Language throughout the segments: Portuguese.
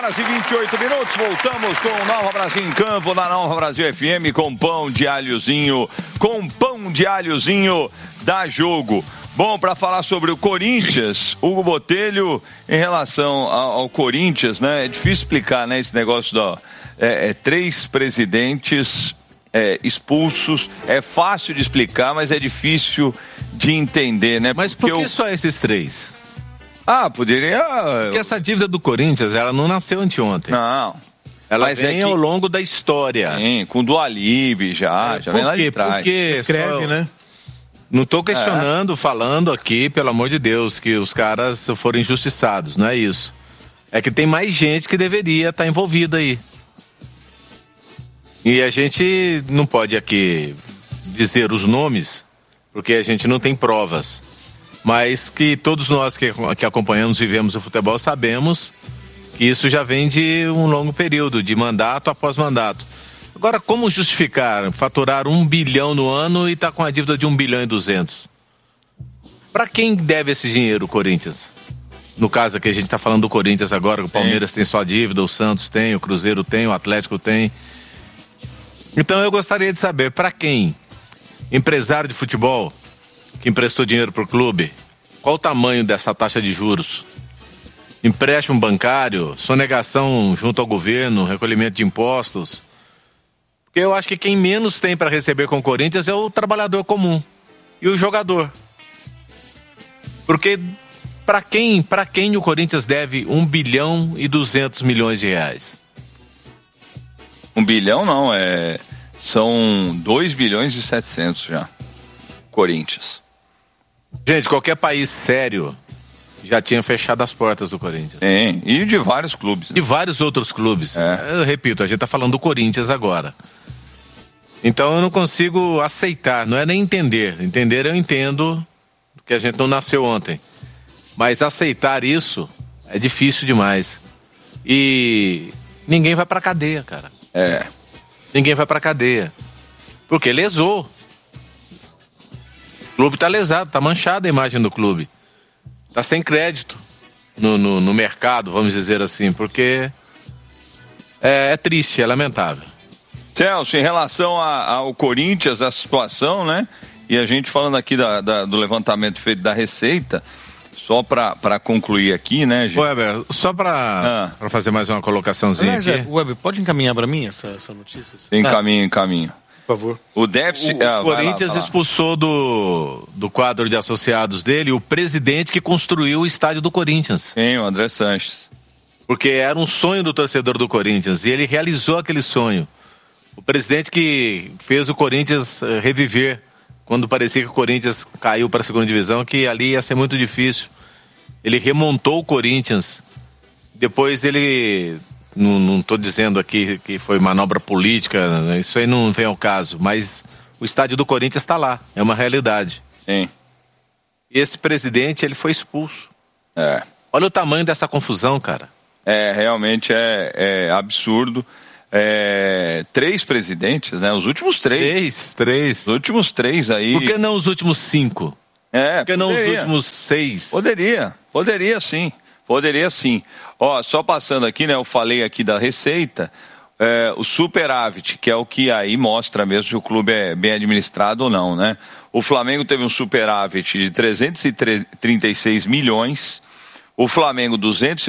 horas e 28 minutos, voltamos com o Nova Brasil em Campo, na Nova Brasil FM, com pão de alhozinho, dá jogo. Bom, para falar sobre o Corinthians, Hugo Botelho, em relação ao Corinthians, né, é difícil explicar, né, esse negócio do 3 presidentes expulsos, é fácil de explicar, mas é difícil de entender, né? Mas por que só esses 3? Poderia... Porque essa dívida do Corinthians, ela não nasceu anteontem. Não. Ela vem ao longo da história. Sim, com o do Alibe já vem lá de trás. Porque escreve, né? Não estou questionando, falando aqui, pelo amor de Deus, que os caras foram injustiçados, não é isso. É que tem mais gente que deveria estar envolvida aí. E a gente não pode aqui dizer os nomes, porque a gente não tem provas. Mas que todos nós que acompanhamos, vivemos o futebol, sabemos que isso já vem de um longo período, de mandato após mandato. Agora, como justificar faturar 1 bilhão no ano e estar com a dívida de 1 bilhão e 200? Para quem deve esse dinheiro, o Corinthians? No caso aqui, a gente está falando do Corinthians agora, o Palmeiras tem sua dívida, o Santos tem, o Cruzeiro tem, o Atlético tem. Então eu gostaria de saber, para quem? Empresário de futebol que emprestou dinheiro para o clube, qual o tamanho dessa taxa de juros? Empréstimo bancário, sonegação junto ao governo, recolhimento de impostos. Porque eu acho que quem menos tem para receber com o Corinthians é o trabalhador comum e o jogador. Porque para quem o Corinthians deve 1 bilhão e 200 milhões de reais? 1 bilhão não, são 2 bilhões e 700 já. Corinthians. Gente, qualquer país sério já tinha fechado as portas do Corinthians. E de vários clubes. De vários outros clubes. Eu repito, a gente tá falando do Corinthians agora. Então eu não consigo aceitar, não é nem entender. Entender eu entendo que a gente não nasceu ontem. Mas aceitar isso é difícil demais. E ninguém vai pra cadeia, cara. Ninguém vai pra cadeia. Porque lesou. O clube tá lesado, tá manchada a imagem do clube. Tá sem crédito no mercado, vamos dizer assim, porque é triste, é lamentável. Celso, em relação ao Corinthians, a situação, né? E a gente falando aqui do levantamento feito da Receita, só para concluir aqui, né, gente? Weber, só para fazer mais uma colocaçãozinha aqui. Weber, pode encaminhar para mim essa notícia? Encaminho. Por favor. O déficit... O Corinthians expulsou do quadro de associados dele o presidente que construiu o estádio do Corinthians. Sim, o André Sanches. Porque era um sonho do torcedor do Corinthians e ele realizou aquele sonho. O presidente que fez o Corinthians reviver quando parecia que o Corinthians caiu para a segunda divisão, que ali ia ser muito difícil. Ele remontou o Corinthians. Depois ele... Não estou dizendo aqui que foi manobra política, isso aí não vem ao caso, mas o estádio do Corinthians está lá, é uma realidade. Sim. E esse presidente, ele foi expulso. Olha o tamanho dessa confusão, cara. Realmente é absurdo. 3 presidentes, né? Os últimos 3. 3. Os últimos 3 aí. Por que não os últimos 5? Por que não os últimos 6? Poderia sim. Ó, só passando aqui, né? Eu falei aqui da Receita, o superávit, que é o que aí mostra mesmo se o clube é bem administrado ou não, né? O Flamengo teve um superávit de 336 milhões, o Flamengo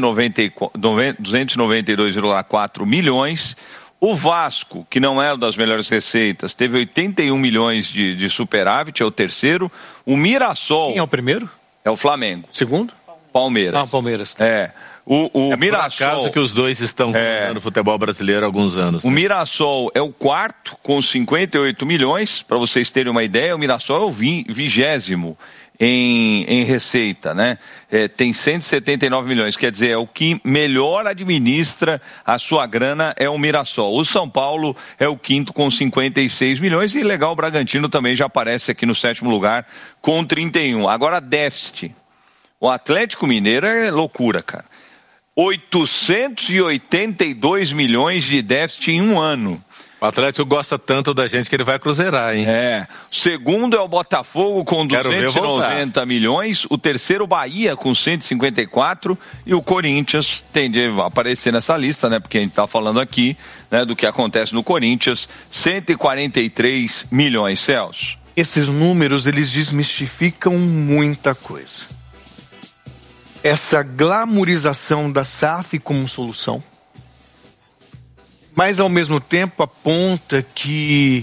292,4 milhões, o Vasco, que não é uma das melhores receitas, teve 81 milhões de superávit, é o terceiro. O Mirassol... Quem é o primeiro? É o Flamengo. Segundo? Palmeiras. Palmeiras. O Mirassol... Por acaso que os dois estão no futebol brasileiro há alguns anos. O Mirassol é o quarto, com 58 milhões, para vocês terem uma ideia. O Mirassol é o 20º em receita, né? Tem 179 milhões, quer dizer, é o que melhor administra a sua grana é o Mirassol. O São Paulo é o quinto com 56 milhões e legal, o Bragantino também já aparece aqui no 7º lugar com 31. Agora, déficit. O Atlético Mineiro é loucura, cara. 882 milhões de déficit em um ano. O Atlético gosta tanto da gente que ele vai cruzeirar, hein? O segundo é o Botafogo com 290 milhões, o terceiro Bahia com 154 e o Corinthians tem de aparecer nessa lista, né? Porque a gente tá falando aqui, né, do que acontece no Corinthians, 143 milhões, Celso. Esses números, eles desmistificam muita coisa. Essa glamorização da SAF como solução, mas ao mesmo tempo aponta que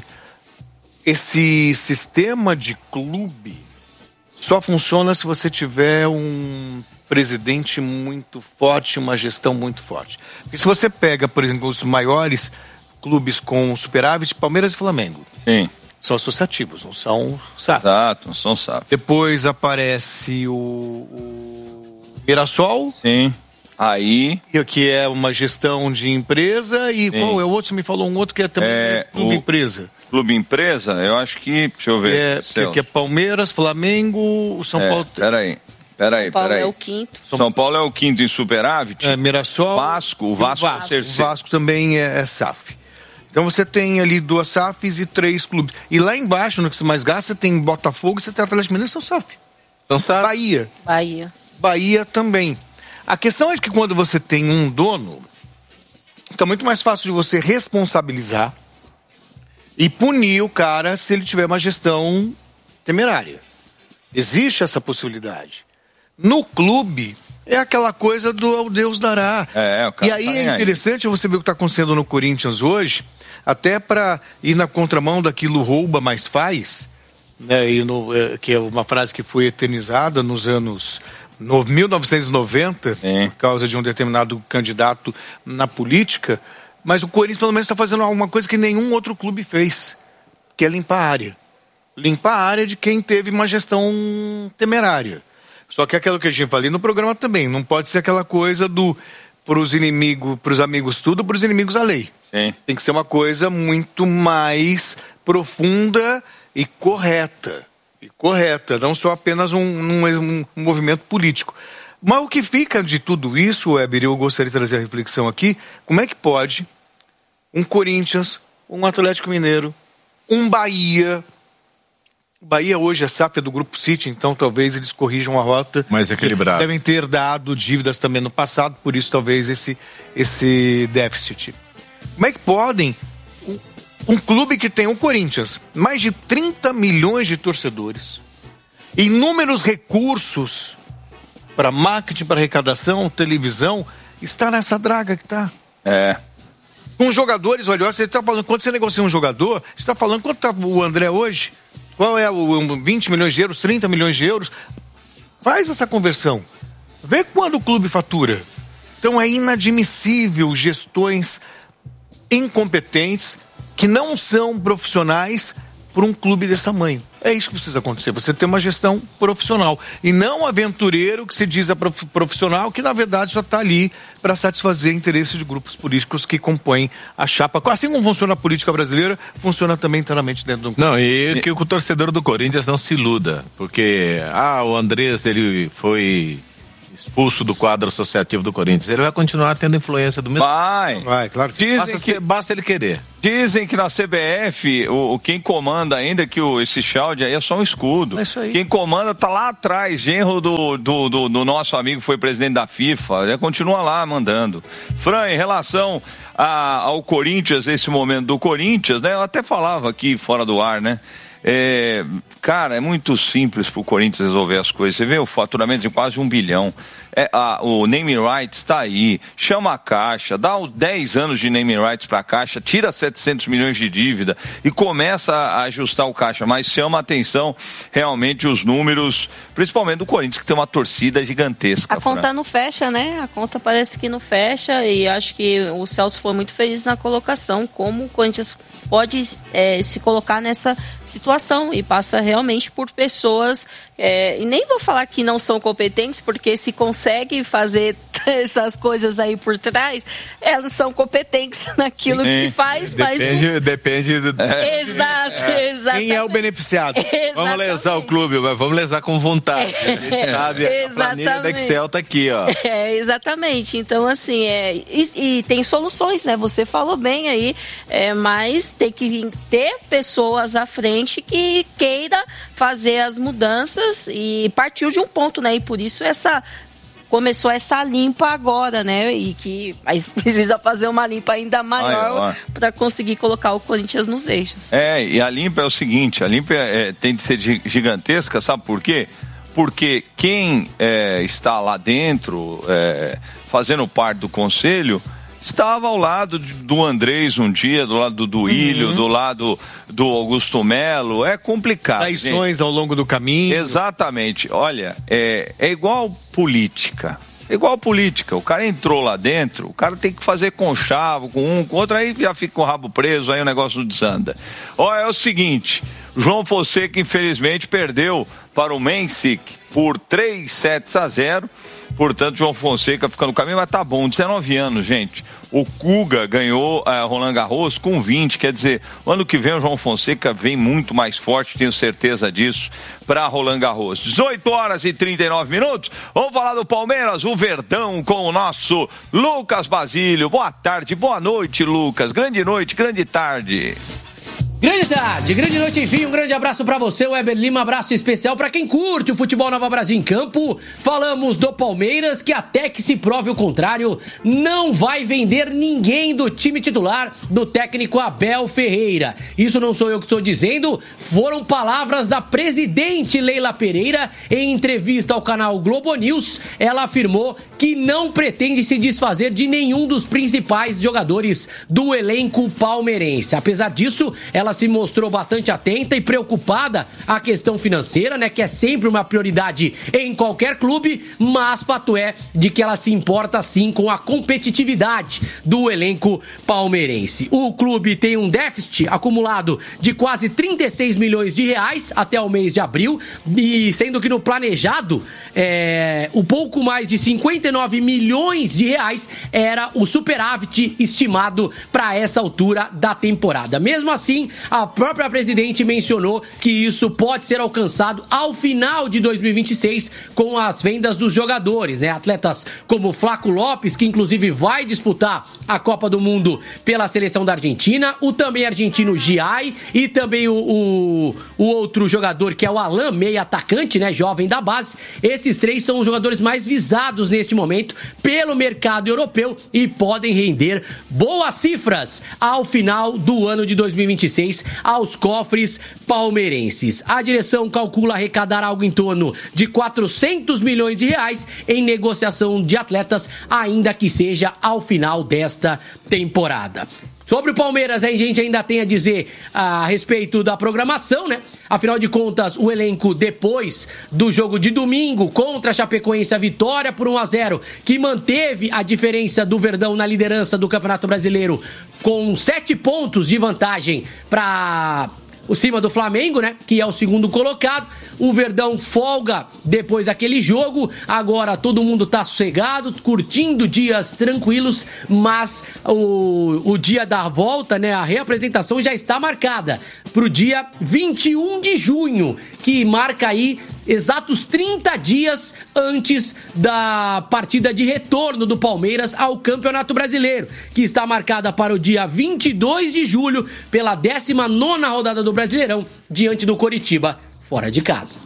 esse sistema de clube só funciona se você tiver um presidente muito forte, uma gestão muito forte. Porque se você pega, por exemplo, os maiores clubes com superávit, Palmeiras e Flamengo. Sim. São associativos, não são SAF. Exato, não são SAF. Depois aparece o Mirassol. Sim. Aí. Que é uma gestão de empresa. E sim, qual é o outro? Você me falou um outro que é também clube empresa. Clube empresa, eu acho que. Deixa eu ver. Que é Palmeiras, Flamengo, o São Paulo. Peraí. São Paulo é o quinto. São Paulo é o quinto em superávit. Mirassol. O Vasco é o terceiro. O Vasco também é SAF. Então você tem ali 2 SAFs e 3 clubes. E lá embaixo, no que você mais gasta, tem Botafogo e você tem Atlético Mineiro, são SAF. São SAF. Bahia também. A questão é que quando você tem um dono, fica muito mais fácil de você responsabilizar e punir o cara se ele tiver uma gestão temerária. Existe essa possibilidade. No clube, é aquela coisa do ao Deus dará. E aí é interessante você ver o que está acontecendo no Corinthians hoje, até para ir na contramão daquilo rouba, mas faz, né, que é uma frase que foi eternizada nos anos 1990, por causa de um determinado candidato na política, mas o Corinthians pelo menos está fazendo alguma coisa que nenhum outro clube fez, que é limpar a área. Limpar a área de quem teve uma gestão temerária. Só que aquilo que a gente falou no programa também, não pode ser aquela coisa do pros amigos tudo, pros inimigos a lei. Sim. Tem que ser uma coisa muito mais profunda e correta. Não só apenas um movimento político. Mas o que fica de tudo isso, Weber, eu gostaria de trazer a reflexão aqui, como é que pode um Corinthians, um Atlético Mineiro, um Bahia hoje é SAF do Grupo City, então talvez eles corrijam a rota. Mais equilibrado. Devem ter dado dívidas também no passado, por isso talvez esse déficit. Como é que podem um clube que tem o Corinthians, mais de 30 milhões de torcedores, inúmeros recursos para marketing, para arrecadação, televisão, está nessa draga que está. Com jogadores, olha, você está falando, quando você negocia um jogador, você está falando quanto está o André hoje? Qual é o 20 milhões de euros, 30 milhões de euros? Faz essa conversão. Vê quando o clube fatura. Então é inadmissível gestões incompetentes que não são profissionais por um clube desse tamanho. É isso que precisa acontecer. Você tem uma gestão profissional e não um aventureiro que se diz profissional, que na verdade só está ali para satisfazer interesses de grupos políticos que compõem a chapa. Assim como funciona a política brasileira, funciona também inteiramente dentro do... Não, e que o torcedor do Corinthians não se iluda, porque o Andrés, ele foi expulso do quadro associativo do Corinthians, ele vai continuar tendo influência do mesmo. Vai, claro que basta ele querer. Dizem que na CBF, quem comanda ainda, que esse Chalde aí é só um escudo. É isso aí. Quem comanda tá lá atrás, genro do nosso amigo que foi presidente da FIFA, ele continua lá mandando. Fran, em relação ao Corinthians, esse momento do Corinthians, né? Eu até falava aqui fora do ar, né? Cara, é muito simples pro Corinthians resolver as coisas. Você vê o faturamento de quase 1 bilhão. O naming rights está aí. Chama a Caixa, dá os 10 anos de naming rights para a Caixa, tira 700 milhões de dívida e começa a ajustar o Caixa. Mas chama a atenção realmente os números, principalmente do Corinthians, que tem uma torcida gigantesca. A conta não fecha, né? A conta parece que não fecha e acho que o Celso foi muito feliz na colocação. Como o Corinthians pode se colocar nessa situação atuação e passa realmente por pessoas, e nem vou falar que não são competentes, porque se consegue fazer essas coisas aí por trás, elas são competentes naquilo que faz, mas... Depende do... Exatamente. Quem é o beneficiado? Exatamente. Vamos lesar o clube, mas vamos lesar com vontade. A gente sabe, a planilha da Excel tá aqui, ó. Exatamente. Então, assim, e tem soluções, né? Você falou bem aí, mas tem que ter pessoas à frente que queira fazer as mudanças e partiu de um ponto, né? E por isso começou essa limpa agora, né? Mas precisa fazer uma limpa ainda maior para conseguir colocar o Corinthians nos eixos. E a limpa é o seguinte, a limpa tem de ser gigantesca, sabe por quê? Porque quem está lá dentro, fazendo parte do conselho, estava ao lado do Andrés um dia, do lado do Ilho, do lado do Augusto Melo. É complicado. Traições ao longo do caminho. Exatamente. Olha, é igual política. Igual política. O cara entrou lá dentro, o cara tem que fazer conchavo com um, com outro, aí já fica com o rabo preso, aí o negócio desanda. É o seguinte, João Fonseca infelizmente perdeu para o Mensik por 3-0. Portanto, João Fonseca fica no caminho, mas tá bom, 19 anos, gente. O Kuga ganhou Roland Garros com 20, quer dizer, o ano que vem o João Fonseca vem muito mais forte, tenho certeza disso, para Roland Garros. 18h39. Vamos falar do Palmeiras, o Verdão, com o nosso Lucas Basílio. Boa tarde, boa noite, Lucas. Grande noite, grande tarde. Grande tarde, grande noite, enfim, um grande abraço pra você, Weber Lima, abraço especial pra quem curte o futebol Nova Brasil em campo. Falamos do Palmeiras, que até que se prove o contrário, não vai vender ninguém do time titular do técnico Abel Ferreira. Isso não sou eu que estou dizendo, foram palavras da presidente Leila Pereira em entrevista ao canal Globo News. Ela afirmou que não pretende se desfazer de nenhum dos principais jogadores do elenco palmeirense. Apesar disso, ela se mostrou bastante atenta e preocupada à questão financeira, né, que é sempre uma prioridade em qualquer clube, mas fato é de que ela se importa sim com a competitividade do elenco palmeirense. O clube tem um déficit acumulado de quase 36 milhões de reais até o mês de abril, e sendo que no planejado um pouco mais de 59 milhões de reais era o superávit estimado para essa altura da temporada. Mesmo assim, a própria presidente mencionou que isso pode ser alcançado ao final de 2026 com as vendas dos jogadores, né? Atletas como Flaco Lopes, que inclusive vai disputar a Copa do Mundo pela seleção da Argentina, o também argentino Giai e também o outro jogador que é o Alan, meia atacante, né? Jovem da base. Esses três são os jogadores mais visados neste momento pelo mercado europeu e podem render boas cifras ao final do ano de 2026 aos cofres palmeirenses. A direção calcula arrecadar algo em torno de 400 milhões de reais em negociação de atletas, ainda que seja ao final desta temporada. Sobre o Palmeiras, a gente ainda tem a dizer a respeito da programação, né? Afinal de contas, o elenco depois do jogo de domingo contra a Chapecoense, a vitória por 1-0, que manteve a diferença do Verdão na liderança do Campeonato Brasileiro com 7 pontos de vantagem para o cima do Flamengo, né? Que é o segundo colocado. O Verdão folga depois daquele jogo. Agora todo mundo tá sossegado, curtindo dias tranquilos, mas o dia da volta, né? A reapresentação já está marcada pro dia 21 de junho, que marca aí exatos 30 dias antes da partida de retorno do Palmeiras ao Campeonato Brasileiro, que está marcada para o dia 22 de julho, pela 19ª rodada do Brasileirão, diante do Coritiba, fora de casa.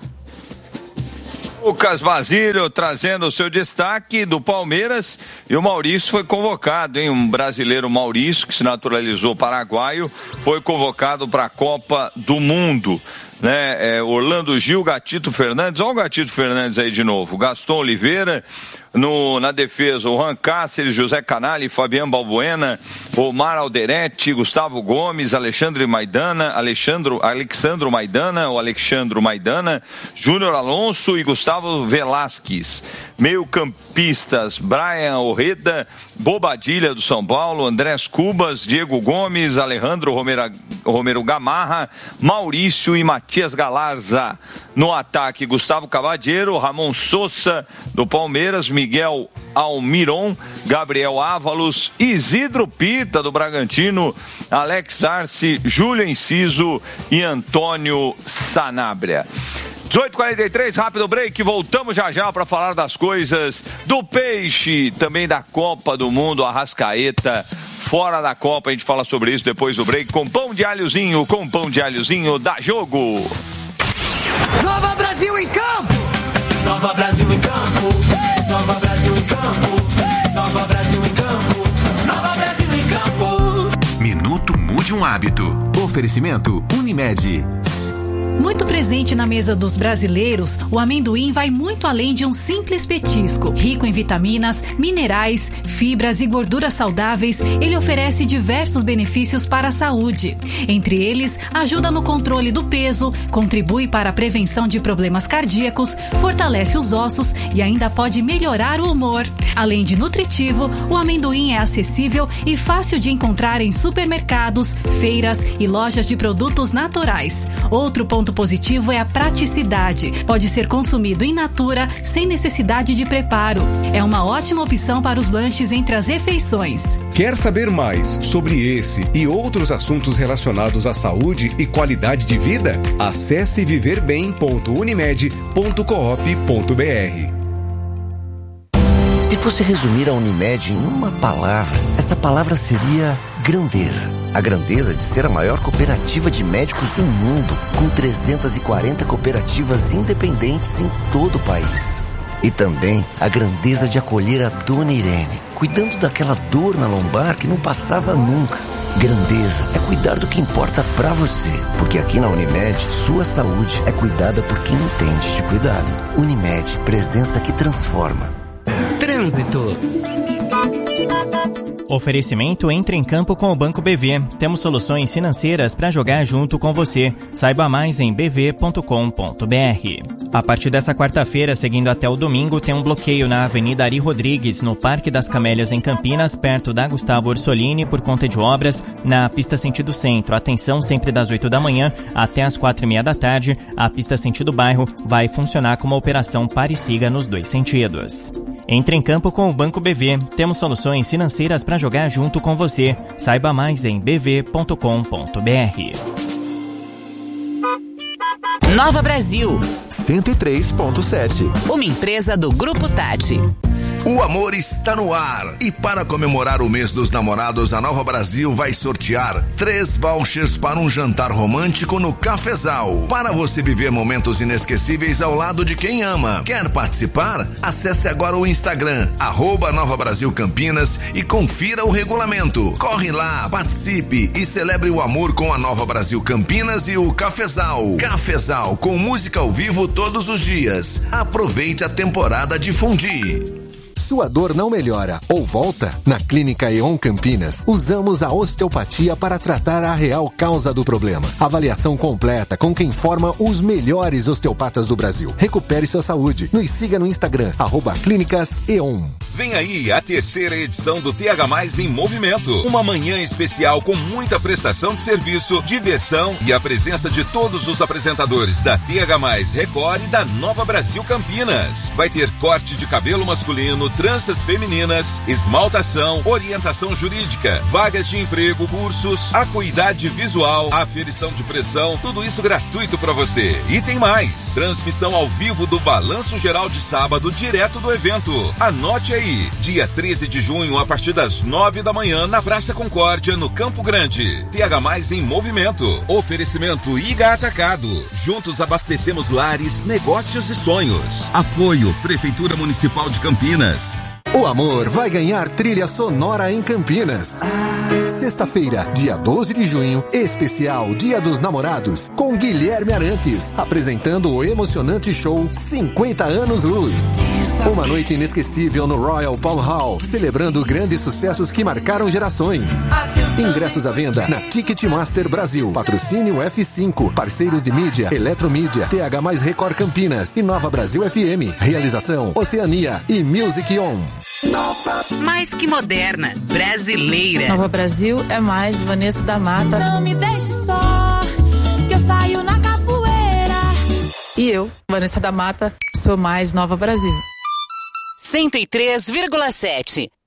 Lucas Basílio trazendo o seu destaque do Palmeiras, e o Maurício foi convocado, hein? Um brasileiro, Maurício, que se naturalizou paraguaio, foi convocado para a Copa do Mundo. né? Orlando Gil, Gatito Fernandes, olha o Gatito Fernandes aí de novo, Gaston Oliveira, na defesa, o Juan Cáceres, José Canali, Fabiano Balbuena, Omar Alderete, Gustavo Gomes, Alexandre Maidana, Alexandro Maidana, Júnior Alonso e Gustavo Velasquez. Meio-campistas, Brian Orreda, Bobadilha do São Paulo, Andrés Cubas, Diego Gomes, Alejandro Romero Gamarra, Maurício e Matias Galarza. No ataque, Gustavo Cavadiero, Ramon Sousa do Palmeiras, Miguel Almiron, Gabriel Ávalos, Isidro Pita do Bragantino, Alex Arce, Júlio Enciso e Antônio Sanabria. 18h43, rápido break, voltamos já para falar das coisas do Peixe, também da Copa do Mundo, Arrascaeta, fora da Copa, a gente fala sobre isso depois do break, com pão de alhozinho da Jogo. Nova Brasil em campo! Nova Brasil em campo! Nova Brasil em campo! Nova Brasil em campo! Nova Brasil em campo! Minuto Mude um Hábito. Oferecimento Unimed. Muito presente na mesa dos brasileiros, o amendoim vai muito além de um simples petisco. Rico em vitaminas, minerais, fibras e gorduras saudáveis, ele oferece diversos benefícios para a saúde. Entre eles, ajuda no controle do peso, contribui para a prevenção de problemas cardíacos, fortalece os ossos e ainda pode melhorar o humor. Além de nutritivo, o amendoim é acessível e fácil de encontrar em supermercados, feiras e lojas de produtos naturais. Outro ponto positivo é a praticidade. Pode ser consumido in natura, sem necessidade de preparo. É uma ótima opção para os lanches entre as refeições. Quer saber mais sobre esse e outros assuntos relacionados à saúde e qualidade de vida? Acesse viverbem.unimed.coop.br. Se fosse resumir a Unimed em uma palavra, essa palavra seria grandeza. A grandeza de ser a maior cooperativa de médicos do mundo, com 340 cooperativas independentes em todo o país. E também a grandeza de acolher a Dona Irene, cuidando daquela dor na lombar que não passava nunca. Grandeza é cuidar do que importa pra você, porque aqui na Unimed, sua saúde é cuidada por quem entende de cuidado. Unimed, presença que transforma. Trânsito. Oferecimento Entre em Campo com o Banco BV. Temos soluções financeiras para jogar junto com você. Saiba mais em bv.com.br. A partir dessa quarta-feira, seguindo até o domingo, tem um bloqueio na Avenida Ari Rodrigues, no Parque das Camélias, em Campinas, perto da Gustavo Orsolini, por conta de obras na pista sentido centro. Atenção, sempre das 8 da manhã até as 4h30 da tarde. A pista sentido bairro vai funcionar como uma operação pare e siga nos dois sentidos. Entre em campo com o Banco BV. Temos soluções financeiras para jogar junto com você. Saiba mais em bv.com.br. Nova Brasil 103.7. Uma empresa do Grupo Tati. O amor está no ar e para comemorar o mês dos namorados, a Nova Brasil vai sortear 3 vouchers para um jantar romântico no Cafezal, para você viver momentos inesquecíveis ao lado de quem ama. Quer participar? Acesse agora o Instagram @Nova Brasil Campinas e confira o regulamento. Corre lá, participe e celebre o amor com a Nova Brasil Campinas e o Cafezal. Cafezal, com música ao vivo todos os dias. Aproveite a temporada de fundir. Sua dor não melhora ou volta? Na Clínica E.ON Campinas, usamos a osteopatia para tratar a real causa do problema. Avaliação completa com quem forma os melhores osteopatas do Brasil. Recupere sua saúde. Nos siga no Instagram, @Clínicas E.ON. Vem aí a 3ª edição do TH+ em Movimento. Uma manhã especial com muita prestação de serviço, diversão e a presença de todos os apresentadores da TH+ Record e da Nova Brasil Campinas. Vai ter corte de cabelo masculino, tranças femininas, esmaltação, orientação jurídica, vagas de emprego, cursos, acuidade visual, aferição de pressão, tudo isso gratuito para você. E tem mais, transmissão ao vivo do Balanço Geral de sábado, direto do evento. Anote aí, dia 13 de junho, a partir das 9 da manhã, na Praça Concórdia, no Campo Grande. TH+ em Movimento. Oferecimento IGA Atacado. Juntos abastecemos lares, negócios e sonhos. Apoio Prefeitura Municipal de Campinas. O amor vai ganhar trilha sonora em Campinas. Sexta-feira, dia 12 de junho, especial Dia dos Namorados, com Guilherme Arantes, apresentando o emocionante show 50 Anos Luz. Uma noite inesquecível no Royal Palm Hall, celebrando grandes sucessos que marcaram gerações. Ingressos à venda na Ticketmaster Brasil. Patrocínio F5, parceiros de mídia, Eletromídia, TH mais Record Campinas e Nova Brasil FM. Realização Oceania e Music On. Mais que moderna, brasileira. Nova Brasil é mais Vanessa da Mata. Não me deixe só, que eu saio na capoeira. E eu, Vanessa da Mata, sou mais Nova Brasil. 103,7.